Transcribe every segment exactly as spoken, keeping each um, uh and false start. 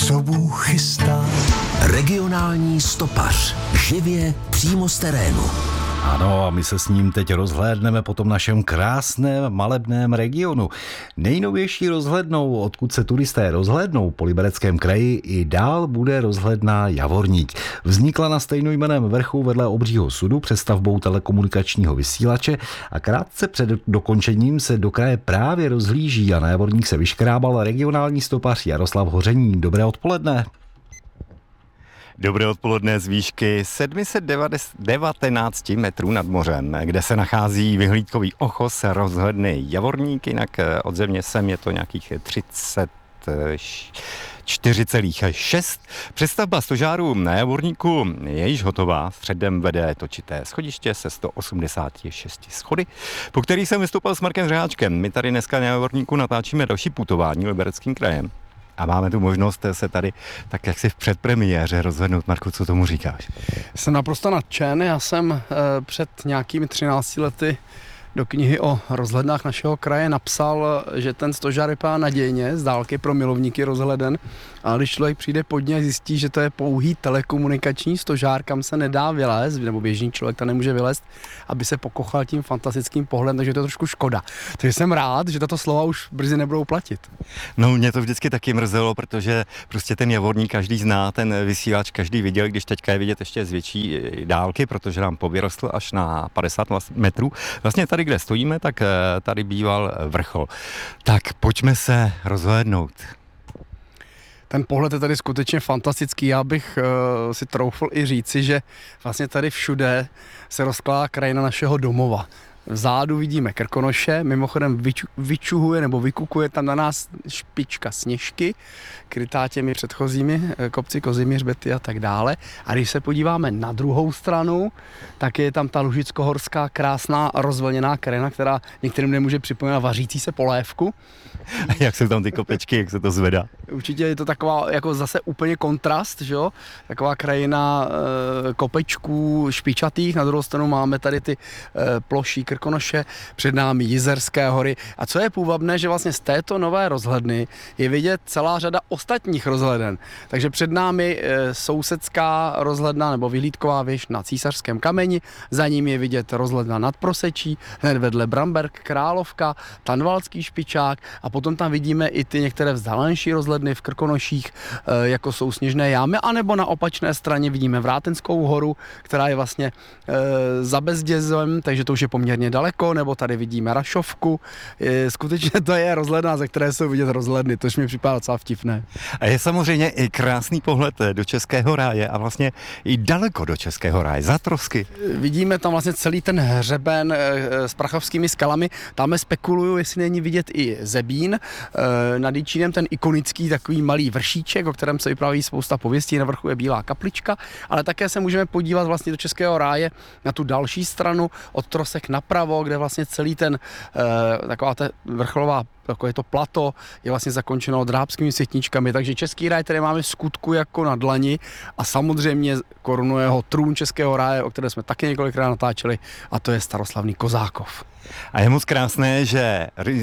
co Bůh chystá. Regionální stopař. Živě přímo z terénu. Ano, a my se s ním teď rozhlédneme po tom našem krásném malebném regionu. Nejnovější rozhlednou, odkud se turisté rozhlédnou po Libereckém kraji, i dál bude rozhledna Javorník. Vznikla na stejnojmenném vrchu vedle obřího sudu přestavbou telekomunikačního vysílače a krátce před dokončením se do kraje právě rozhlíží a na Javorník se vyškrábal regionální stopař Jaroslav Hoření. Dobré odpoledne. Dobré odpoledne z výšky sedm set devatenáct metrů nad mořem, kde se nachází vyhlídkový ochos rozhledny Javorník, jinak od země sem je to nějakých třicet čtyři celá šest. Přestavba stožáru na Javorníku je již hotová. Středem vede točité schodiště se sto osmdesáti šesti schody, po kterých jsem vystoupil s Markem Řeháčkem. My tady dneska na Javorníku natáčíme další putování Libereckým krajem. A máme tu možnost se tady tak jak si v předpremiéře rozhodnout. Marku, co tomu říkáš? Jsem naprosto nadšen. Já jsem e, před nějakými třinácti lety do knihy o rozhlednách našeho kraje napsal, že ten stožár vypadá nadějně, z dálky pro milovníky rozhleden, ale když člověk přijde pod ně a zjistí, že to je pouhý telekomunikační stožár, kam se nedá vylézt, nebo běžný člověk tam nemůže vylézt, aby se pokochal tím fantastickým pohledem, takže to je trošku škoda. Takže jsem rád, že tato slova už brzy nebudou platit. No, mě to vždycky taky mrzelo, protože prostě ten Javorník každý zná, ten vysílač každý viděl, když teďka je vidět ještě z větší dálky, protože nám povyrostl až na padesát metrů. Vlastně tady, kde stojíme, tak tady býval vrchol. Tak pojďme se rozhlédnout. Ten pohled je tady skutečně fantastický. Já bych uh, si troufl i říci, že vlastně tady všude se rozkládá krajina našeho domova. Vzadu vidíme Krkonoše, mimochodem vyču, vyčuhuje nebo vykukuje tam na nás špička Sněžky, krytá těmi předchozími kopci Kozimíř, Hřbety a tak dále. A když se podíváme na druhou stranu, tak je tam ta lužickohorská krásná rozvlněná krajina, která některým nemůže připomínat vařící se polévku. A jak jsou tam ty kopečky, jak se to zvedá? Určitě je to taková jako zase úplně kontrast, že jo? Taková krajina e, kopečků špičatých, na druhou stranu máme tady ty e, ploší Krkonoše, před námi Jizerské hory. A co je půvabné, že vlastně z této nové rozhledny je vidět celá řada ostatních rozhleden. Takže před námi e, sousedská rozhledna nebo vyhlídková věž na Císařském kameni, za ním je vidět rozhledna nad Prosečí, hned vedle Bramberk, Královka, Tanvalský špičák a potom tam vidíme i ty některé vzdálenější rozhledny v Krkonoších, e, jako jsou Sněžné jámy, anebo na opačné straně vidíme Vrátenskou horu, která je vlastně e, za Bezdězem, takže to už je poměrně daleko, nebo tady vidíme Rašovku. E, skutečně to je rozhledna, ze které jsou vidět rozhledny, tož mi připadá docela vtipné. A je samozřejmě i krásný pohled do Českého ráje a vlastně i daleko do Českého ráje, za Trosky. Vidíme tam vlastně celý ten hřeben e, s prachovskými skalami, tam spekuluju, jestli není vidět i Zebín. E, nad Jičínem ten ikonický takový malý vršíček, o kterém se vypráví spousta pověstí, na vrchu je Bílá kaplička, ale také se můžeme podívat vlastně do Českého ráje na tu další stranu od Trosek napravo, kde vlastně celý ten e, taková ta vrcholová takové to plato je vlastně zakončeno drábskými světničkami, takže Český ráj tady máme v skutku jako na dlani a samozřejmě korunuje ho trůn Českého ráje, o které jsme taky několikrát natáčeli, a to je staroslavný Kozákov. A je moc krásné, že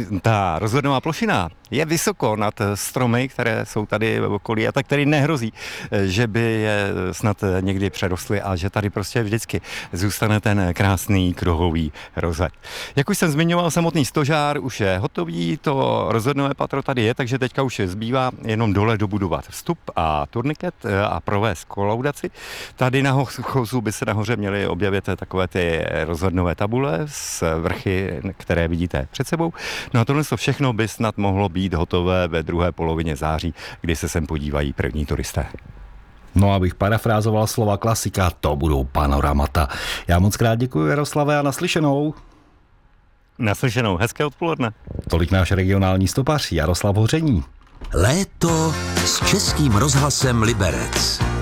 ta rozhlednová plošina je vysoko nad stromy, které jsou tady v okolí a tak tady nehrozí, že by je snad někdy přerostly a že tady prostě vždycky zůstane ten krásný kruhový rozhled. Jak už jsem zmiňoval, samotný stožár už je hotový, to rozhlednové patro tady je, takže teďka už zbývá jenom dole dobudovat vstup a turniket a provést kolaudaci. Tady na chozu by se nahoře měly objevit takové ty rozhlednové tabule s vrchy, které vidíte před sebou. No a tohle všechno by snad mohlo být hotové ve druhé polovině září, kdy se sem podívají první turisté. No, abych parafrázoval slova klasika, to budou panoramata. Já moc krát děkuji, Jaroslave, a naslyšenou. Naslyšenou, hezké odpoledne. Tolik náš regionální stopař Jaroslav Hoření. Léto s Českým rozhlasem Liberec.